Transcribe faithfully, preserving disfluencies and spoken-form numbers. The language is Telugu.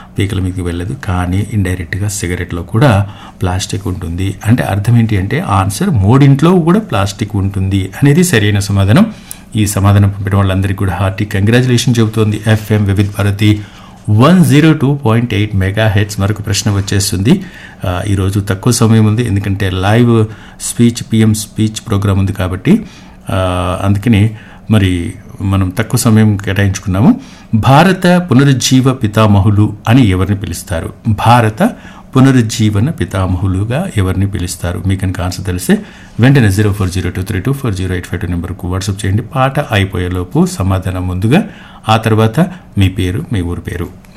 పీకల మీదకి వెళ్ళదు. కానీ ఇండైరెక్ట్గా సిగరెట్లో కూడా ప్లాస్టిక్ ఉంటుంది. అంటే అర్థం ఏంటి అంటే ఆన్సర్ మూడింట్లో కూడా ప్లాస్టిక్ ఉంటుంది అనేది సరైన సమాధానం. ఈ సమాధానం పంపిన వాళ్ళందరికీ కూడా హార్టీ కంగ్రాచులేషన్ చెబుతోంది ఎఫ్ఎం వివిధ Bharati one zero two point eight mega heads. మరొక ప్రశ్న వచ్చేస్తుంది. ఈరోజు తక్కువ సమయం ఉంది, ఎందుకంటే live speech PM speech programme ఉంది కాబట్టి అందుకని మరి మనం తక్కువ సమయం కేటాయించుకున్నాము. భారత పునరుజ్జీవ పితామహులు అని ఎవరిని పిలుస్తారు? భారత పునరుజ్జీవన పితామహులుగా ఎవరిని పిలుస్తారు? మీకు కనుక ఆన్సర్ తెలిస్తే వెంటనే zero four zero two three two four zero eight five two నెంబర్కు వాట్సాప్ చేయండి. పాట అయిపోయేలోపు సమాధానం ముందుగా, ఆ తర్వాత మీ పేరు, మీ ఊరు పేరు.